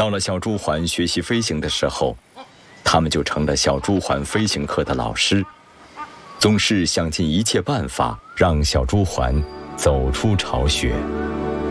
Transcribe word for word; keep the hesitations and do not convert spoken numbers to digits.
到了小朱鹮学习飞行的时候，他们就成了小朱鹮飞行课的老师，总是想尽一切办法让小朱鹮走出巢穴。